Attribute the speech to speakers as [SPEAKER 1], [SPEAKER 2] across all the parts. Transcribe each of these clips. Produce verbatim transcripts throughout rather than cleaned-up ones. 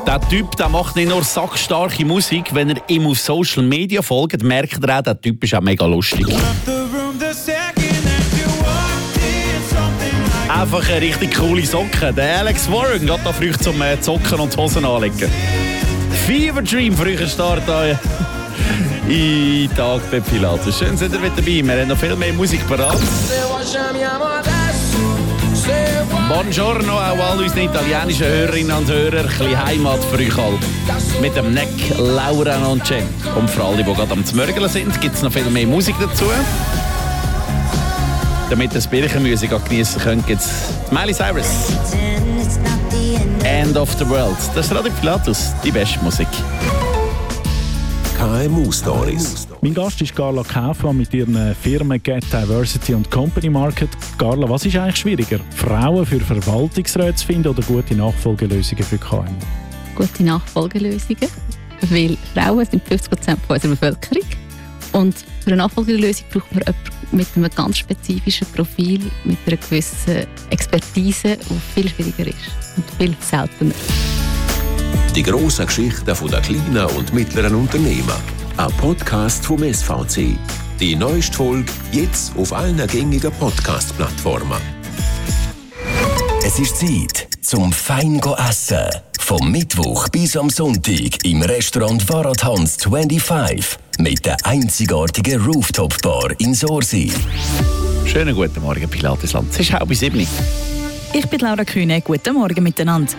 [SPEAKER 1] Der Typ der macht nicht nur sackstarke Musik, wenn ihr ihm auf Social Media folgt, merkt ihr auch, der Typ ist auch mega lustig. Einfach eine richtig coole Socke. Der Alex Warren geht da früh zum äh, Zocken und Hosen anlegen. Fever Dream, früher Start hier in Tag bei Pilatus. Schön, seid ihr wieder dabei. Wir haben noch viel mehr Musik parat. Buongiorno auch all unseren italienischen Hörerinnen und Hörer. Ein bisschen Heimat für euch alle. Mit dem Neck Laura und Cem. Und für alle, die gerade am Zmörgeln sind, gibt es noch viel mehr Musik dazu. Damit ihr das Birchenmusik genießen könnt, gibt es Miley Cyrus. End of the World. Das ist Radio Pilatus, die beste Musik.
[SPEAKER 2] K M U-Stories.
[SPEAKER 3] Mein Gast ist Carla Kaufmann mit ihren Firmen Get Diversity und Company Market. Carla, was ist eigentlich schwieriger? Frauen für Verwaltungsräte zu finden oder gute Nachfolgelösungen für K M U?
[SPEAKER 4] Gute Nachfolgelösungen, weil Frauen sind fünfzig Prozent von unserer Bevölkerung. Und für eine Nachfolgelösung braucht man jemanden mit einem ganz spezifischen Profil, mit einer gewissen Expertise, die viel schwieriger ist und viel seltener.
[SPEAKER 2] Die grossen Geschichten der kleinen und mittleren Unternehmen. Ein Podcast vom S V C. Die neueste Folge jetzt auf allen gängigen Podcast-Plattformen.
[SPEAKER 5] Es ist Zeit zum fein go essen. Vom Mittwoch bis am Sonntag im Restaurant Varadhans fünfundzwanzig mit der einzigartigen Rooftop-Bar in Sorsi.
[SPEAKER 1] Schönen guten Morgen, Pilatesland. Es ist halb sieben.
[SPEAKER 6] Ich bin Laura Kühne. Guten Morgen miteinander.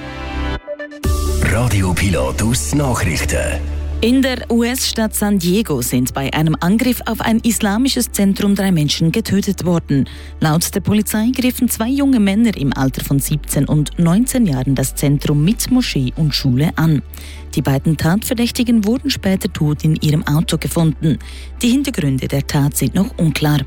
[SPEAKER 5] Radio Pilatus Nachrichten.
[SPEAKER 6] In der U S-Stadt San Diego sind bei einem Angriff auf ein islamisches Zentrum drei Menschen getötet worden. Laut der Polizei griffen zwei junge Männer im Alter von siebzehn und neunzehn Jahren das Zentrum mit Moschee und Schule an. Die beiden Tatverdächtigen wurden später tot in ihrem Auto gefunden. Die Hintergründe der Tat sind noch unklar.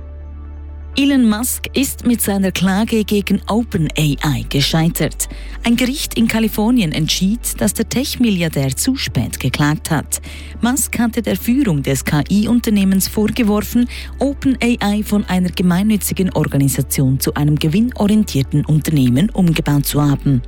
[SPEAKER 6] Elon Musk ist mit seiner Klage gegen OpenAI gescheitert. Ein Gericht in Kalifornien entschied, dass der Tech-Milliardär zu spät geklagt hat. Musk hatte der Führung des K I-Unternehmens vorgeworfen, OpenAI von einer gemeinnützigen Organisation zu einem gewinnorientierten Unternehmen umgebaut zu haben.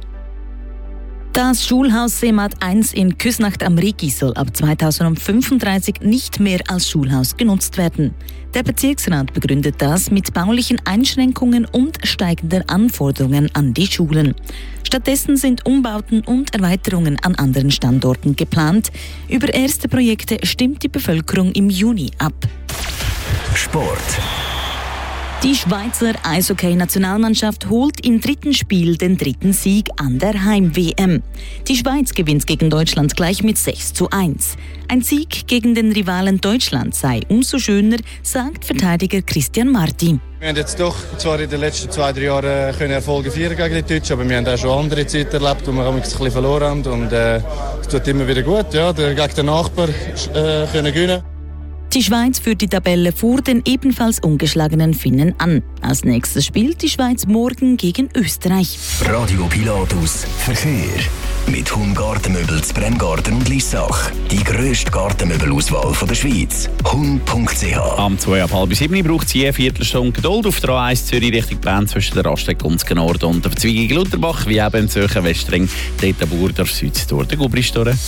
[SPEAKER 6] Das Schulhaus Seemat eins in Küsnacht am Rigi soll ab zweitausendfünfunddreißig nicht mehr als Schulhaus genutzt werden. Der Bezirksrat begründet das mit baulichen Einschränkungen und steigenden Anforderungen an die Schulen. Stattdessen sind Umbauten und Erweiterungen an anderen Standorten geplant. Über erste Projekte stimmt die Bevölkerung im Juni ab.
[SPEAKER 5] Sport.
[SPEAKER 6] Die Schweizer Eishockey-Nationalmannschaft holt im dritten Spiel den dritten Sieg an der Heim-W M. Die Schweiz gewinnt gegen Deutschland gleich mit sechs zu eins. Ein Sieg gegen den Rivalen Deutschland sei umso schöner, sagt Verteidiger Christian Marti.
[SPEAKER 7] Wir haben jetzt doch zwar in den letzten zwei, drei Jahren können Erfolge feiern gegen die Deutschen, aber wir haben auch schon andere Zeiten erlebt, wo wir ein bisschen verloren haben. Und äh, es tut immer wieder gut, ja, gegen den Nachbar äh, können gewinnen.
[SPEAKER 6] Die Schweiz führt die Tabelle vor den ebenfalls ungeschlagenen Finnen an. Als nächstes spielt die Schweiz morgen gegen Österreich.
[SPEAKER 5] Radio Pilatus Verkehr. Mit Hum Gartenmöbel zu Bremgarten und Lissach. Die grösste Gartenmöbelauswahl der Schweiz. hum punkt c h.
[SPEAKER 1] Am zwei ab halb sieben braucht es je eine Viertelstunde Geduld auf der A eins Zürich Richtung Bern zwischen der Raststätte und Norden und der Verzweigung Lutherbach, wie eben im Zürcher Westring, dort Burgdorf Süd durch den Gubrist.
[SPEAKER 5] Wetter.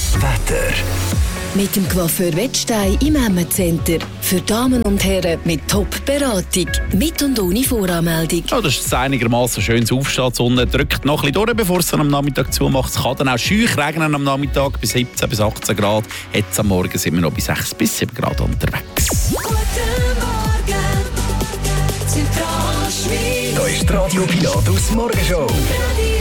[SPEAKER 8] Mit dem Coiffeur Wettstein im Emmen-Center. Für Damen und Herren mit Top-Beratung. Mit und ohne Voranmeldung.
[SPEAKER 1] Ja, das ist einigermaßen schönes Aufstehen. Die Sonne drückt noch ein bisschen durch, bevor es dann am Nachmittag zumacht. Es kann dann auch scheuch regnen am Nachmittag bis siebzehn bis achtzehn Grad. Jetzt am Morgen sind wir noch bei sechs bis sieben Grad unterwegs.
[SPEAKER 8] Guten Morgen, Zentralschweiz.
[SPEAKER 5] Da ist die Radio Pilatus Morgenshow.